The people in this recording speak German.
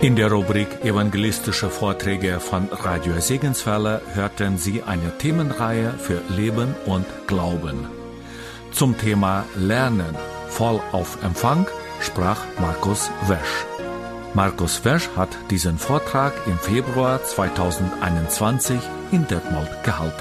In der Rubrik Evangelistische Vorträge von Radio Segenswelle hörten Sie eine Themenreihe für Leben und Glauben. Zum Thema Lernen, voll auf Empfang, sprach Markus Wesch. Markus Wesch hat diesen Vortrag im Februar 2021 in Detmold gehalten.